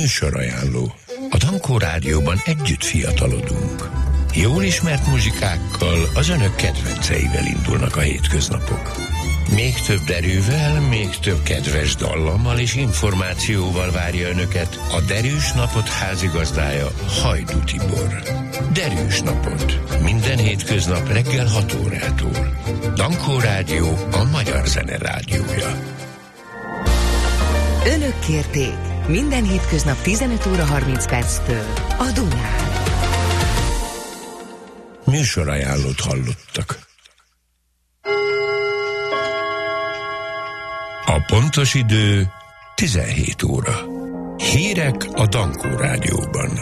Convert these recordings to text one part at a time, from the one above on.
Műsorajánló. A Dankó Rádióban együtt fiatalodunk. Jól ismert muzsikákkal, az önök kedvenceivel indulnak a hétköznapok. Még több erővel, még több kedves dallammal és információval várja önöket a Derűs Napot házigazdája, Hajdú Tibor. Derűs Napot. Minden hétköznap reggel 6 órától. Dankó Rádió, a magyar zene rádiója. Önök kérték. Minden hétköznap 15 óra 30 perctől a Dunyán. Műsorajánlót hallottak. A pontos idő 17 óra. Hírek a Dankó Rádióban.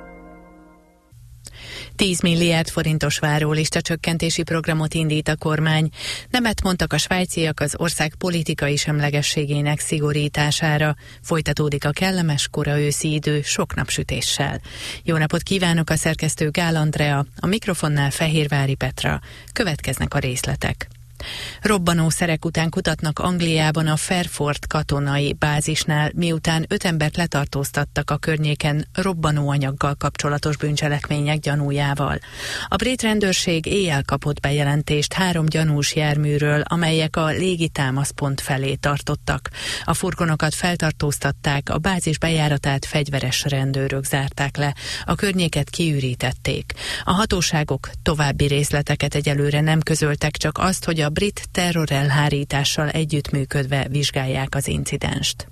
10 milliárd forintos várólista csökkentési programot indít a kormány. Nemet mondtak a svájciak az ország politikai semlegességének szigorítására. Folytatódik a kellemes kora őszi idő sok napsütéssel. Jó napot kívánok, a szerkesztő Gál Andrea, a mikrofonnál Fehérvári Petra. Következnek a részletek. Robbanószerek után kutatnak Angliában a Fairford katonai bázisnál, miután 5 embert letartóztattak a környéken robbanóanyaggal kapcsolatos bűncselekmények gyanújával. A brit rendőrség éjjel kapott bejelentést 3 gyanús járműről, amelyek a légitámaszpont felé tartottak. A furgonokat feltartóztatták, a bázis bejáratát fegyveres rendőrök zárták le, a környéket kiürítették. A hatóságok további részleteket egyelőre nem közöltek, csak azt, hogy a brit terrorelhárítással együttműködve vizsgálják az incidenst.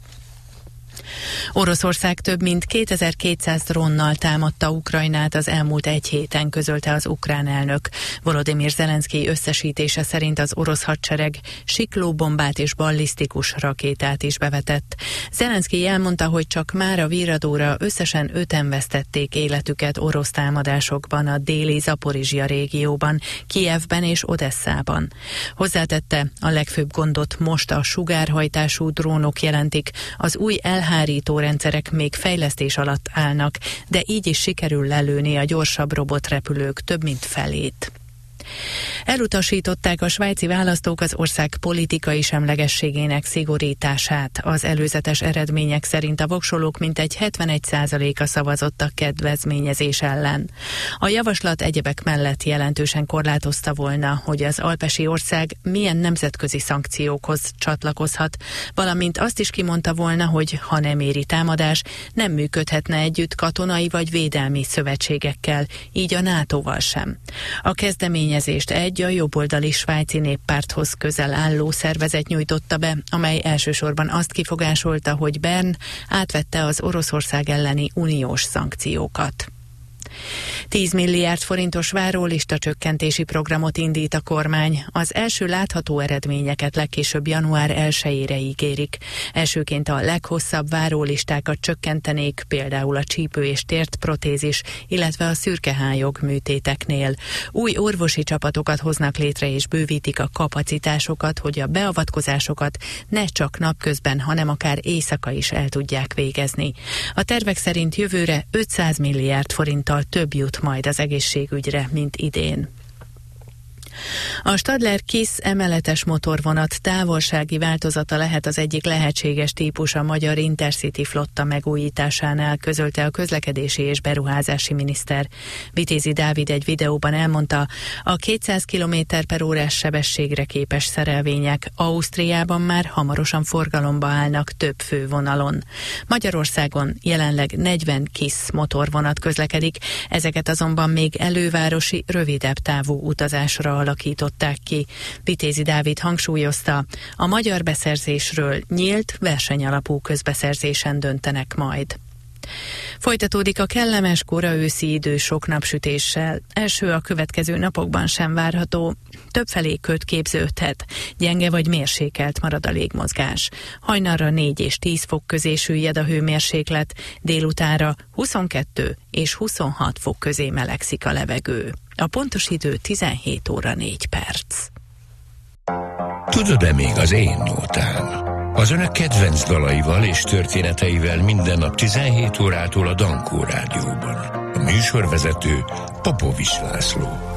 Oroszország több mint 2200 drónnal támadta Ukrajnát az elmúlt 1 héten, közölte az ukrán elnök. Volodymyr Zelenszkij összesítése szerint az orosz hadsereg siklóbombát és ballisztikus rakétát is bevetett. Zelenszkij elmondta, hogy csak mára virradóra összesen 5-en vesztették életüket orosz támadásokban a déli Zaporizsja régióban, Kijevben és Odesszában. Hozzátette, a legfőbb gondot most a sugárhajtású drónok jelentik, az új elhárító rendszerek még fejlesztés alatt állnak, de így is sikerül lelőni a gyorsabb robotrepülők több mint felét. Elutasították a svájci választók az ország politikai semlegességének szigorítását. Az előzetes eredmények szerint a voksolók mintegy 71%-a szavazott a kedvezményezés ellen. A javaslat egyebek mellett jelentősen korlátozta volna, hogy az alpesi ország milyen nemzetközi szankciókhoz csatlakozhat, valamint azt is kimondta volna, hogy ha nem éri támadás, nem működhetne együtt katonai vagy védelmi szövetségekkel, így a NATO-val sem. A kezdeményezést a jobboldali svájci néppárthoz közel álló szervezet nyújtotta be, amely elsősorban azt kifogásolta, hogy Bern átvette az Oroszország elleni uniós szankciókat. 10 milliárd forintos várólista csökkentési programot indít a kormány. Az első látható eredményeket legkésőbb január 1-ére ígérik. Elsőként a leghosszabb várólistákat csökkentenék, például a csípő és tértprotézis, illetve a szürkehályog műtéteknél. Új orvosi csapatokat hoznak létre és bővítik a kapacitásokat, hogy a beavatkozásokat ne csak napközben, hanem akár éjszaka is el tudják végezni. A tervek szerint jövőre 500 milliárd forinttal több jut majd az egészségügyre, mint idén. A Stadler Kiss emeletes motorvonat távolsági változata lehet az egyik lehetséges típus a magyar Intercity flotta megújításánál, közölte a közlekedési és beruházási miniszter. Vitézi Dávid egy videóban elmondta, a 200 km/órás sebességre képes szerelvények Ausztriában már hamarosan forgalomba állnak több fővonalon. Magyarországon jelenleg 40 Kiss motorvonat közlekedik, ezeket azonban még elővárosi, rövidebb távú utazásra alakították ki. Vitézi Dávid hangsúlyozta, a magyar beszerzésről nyílt, versenyalapú közbeszerzésen döntenek majd. Folytatódik a kellemes kora őszi idő sok napsütéssel. Eső a következő napokban sem várható. Többfelé köd képződhet. Gyenge vagy mérsékelt marad a légmozgás. Hajnalra 4 és 10 fok közé süllyed a hőmérséklet, délutánra 22 és 26 fok közé melegszik a levegő. A pontos idő 17 óra 4 perc. Tudod-e még az én nótám? Az önök kedvenc dalaival és történeteivel minden nap 17 órától a Dankó Rádióban. A műsorvezető Popovics László.